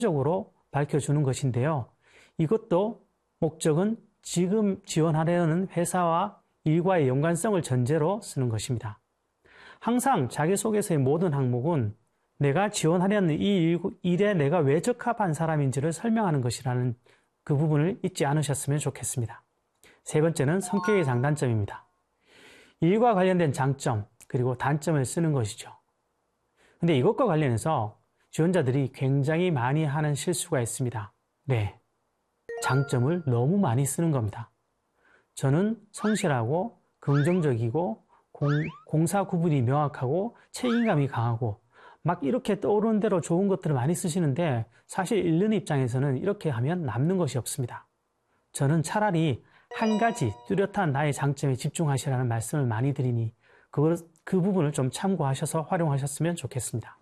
적으로 밝혀주는 것인데요. 이것도 목적은 지금 지원하려는 회사와 일과의 연관성을 전제로 쓰는 것입니다. 항상 자기소개서의 모든 항목은 내가 지원하려는 이 일에 내가 왜 적합한 사람인지를 설명하는 것이라는 그 부분을 잊지 않으셨으면 좋겠습니다. 세 번째는 성격의 장단점입니다. 일과 관련된 장점 그리고 단점을 쓰는 것이죠. 근데 이것과 관련해서 지원자들이 굉장히 많이 하는 실수가 있습니다. 네, 장점을 너무 많이 쓰는 겁니다. 저는 성실하고 긍정적이고 공사 구분이 명확하고 책임감이 강하고 막 이렇게 떠오르는 대로 좋은 것들을 많이 쓰시는데 사실 읽는 입장에서는 이렇게 하면 남는 것이 없습니다. 저는 차라리 한 가지 뚜렷한 나의 장점에 집중하시라는 말씀을 많이 드리니 그 부분을 좀 참고하셔서 활용하셨으면 좋겠습니다.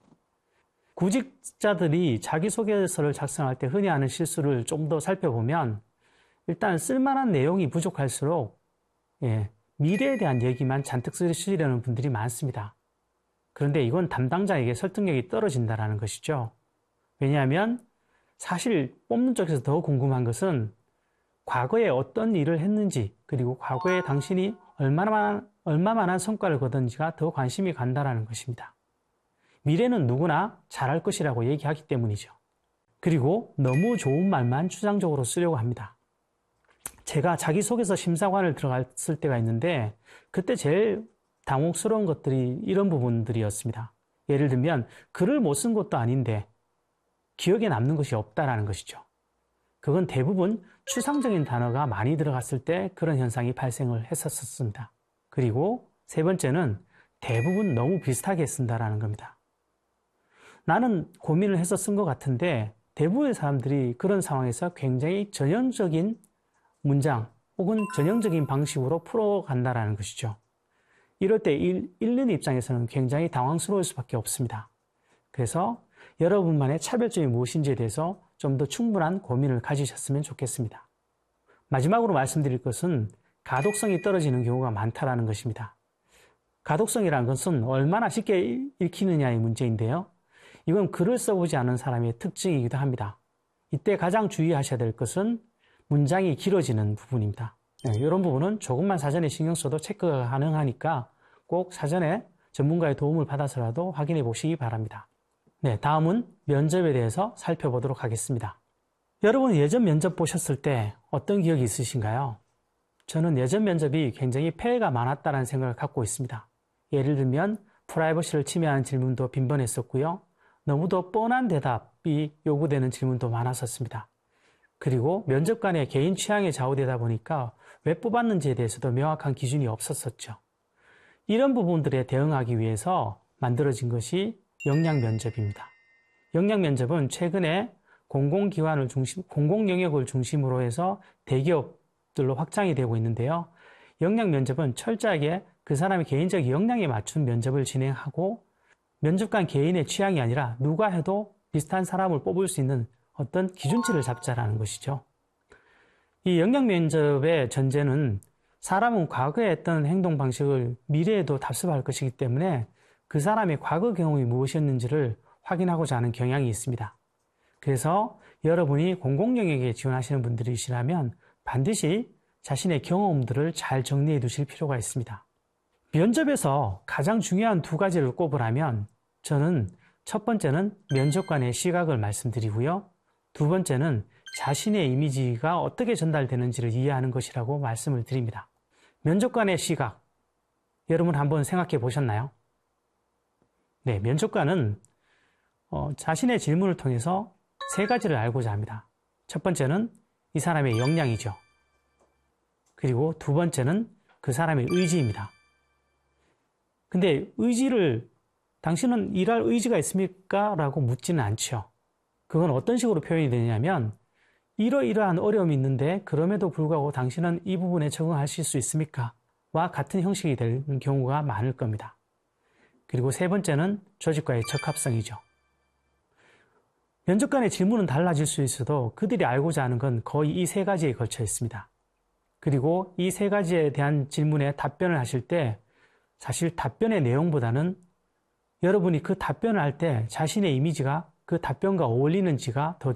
구직자들이 자기소개서를 작성할 때 흔히 하는 실수를 좀 더 살펴보면 일단 쓸만한 내용이 부족할수록 미래에 대한 얘기만 잔뜩 쓰시려는 분들이 많습니다. 그런데 이건 담당자에게 설득력이 떨어진다는 것이죠. 왜냐하면 사실 뽑는 쪽에서 더 궁금한 것은 과거에 어떤 일을 했는지 그리고 과거에 당신이 얼마만한 성과를 거뒀는지가 더 관심이 간다는 것입니다. 미래는 누구나 잘할 것이라고 얘기하기 때문이죠. 그리고 너무 좋은 말만 추상적으로 쓰려고 합니다. 제가 자기소개서 심사관을 들어갔을 때가 있는데 그때 제일 당혹스러운 것들이 이런 부분들이었습니다. 예를 들면 글을 못 쓴 것도 아닌데 기억에 남는 것이 없다라는 것이죠. 그건 대부분 추상적인 단어가 많이 들어갔을 때 그런 현상이 발생을 했었습니다. 그리고 세 번째는 대부분 너무 비슷하게 쓴다라는 겁니다. 나는 고민을 해서 쓴 것 같은데 대부분의 사람들이 그런 상황에서 굉장히 전형적인 문장 혹은 전형적인 방식으로 풀어간다라는 것이죠. 이럴 때 읽는 입장에서는 굉장히 당황스러울 수밖에 없습니다. 그래서 여러분만의 차별점이 무엇인지에 대해서 좀 더 충분한 고민을 가지셨으면 좋겠습니다. 마지막으로 말씀드릴 것은 가독성이 떨어지는 경우가 많다라는 것입니다. 가독성이라는 것은 얼마나 쉽게 읽히느냐의 문제인데요. 이건 글을 써보지 않은 사람의 특징이기도 합니다. 이때 가장 주의하셔야 될 것은 문장이 길어지는 부분입니다. 이런 부분은 조금만 사전에 신경 써도 체크가 가능하니까 꼭 사전에 전문가의 도움을 받아서라도 확인해 보시기 바랍니다. 네, 다음은 면접에 대해서 살펴보도록 하겠습니다. 여러분 예전 면접 보셨을 때 어떤 기억이 있으신가요? 저는 예전 면접이 굉장히 폐해가 많았다는 생각을 갖고 있습니다. 예를 들면 프라이버시를 침해하는 질문도 빈번했었고요. 너무도 뻔한 대답이 요구되는 질문도 많았었습니다. 그리고 면접관의 개인 취향에 좌우되다 보니까 왜 뽑았는지에 대해서도 명확한 기준이 없었었죠. 이런 부분들에 대응하기 위해서 만들어진 것이 역량면접입니다. 역량면접은 최근에 공공 영역을 중심으로 해서 대기업들로 확장이 되고 있는데요. 역량면접은 철저하게 그 사람의 개인적 역량에 맞춘 면접을 진행하고 면접관 개인의 취향이 아니라 누가 해도 비슷한 사람을 뽑을 수 있는 어떤 기준치를 잡자라는 것이죠. 이 역량면접의 전제는 사람은 과거에 했던 행동 방식을 미래에도 답습할 것이기 때문에 그 사람의 과거 경험이 무엇이었는지를 확인하고자 하는 경향이 있습니다. 그래서 여러분이 공공영역에 지원하시는 분들이시라면 반드시 자신의 경험들을 잘 정리해 두실 필요가 있습니다. 면접에서 가장 중요한 두 가지를 꼽으라면 저는 첫 번째는 면접관의 시각을 말씀드리고요. 두 번째는 자신의 이미지가 어떻게 전달되는지를 이해하는 것이라고 말씀을 드립니다. 면접관의 시각, 여러분 한번 생각해 보셨나요? 네, 면접관은 자신의 질문을 통해서 세 가지를 알고자 합니다. 첫 번째는 이 사람의 역량이죠. 그리고 두 번째는 그 사람의 의지입니다. 근데 의지를 당신은 일할 의지가 있습니까? 라고 묻지는 않죠. 그건 어떤 식으로 표현이 되냐면 이러이러한 어려움이 있는데 그럼에도 불구하고 당신은 이 부분에 적응하실 수 있습니까? 와 같은 형식이 되는 경우가 많을 겁니다. 그리고 세 번째는 조직과의 적합성이죠. 면접관의 질문은 달라질 수 있어도 그들이 알고자 하는 건 거의 이 세 가지에 걸쳐 있습니다. 그리고 이 세 가지에 대한 질문에 답변을 하실 때 사실 답변의 내용보다는 여러분이 그 답변을 할 때 자신의 이미지가 그 답변과 어울리는지가 더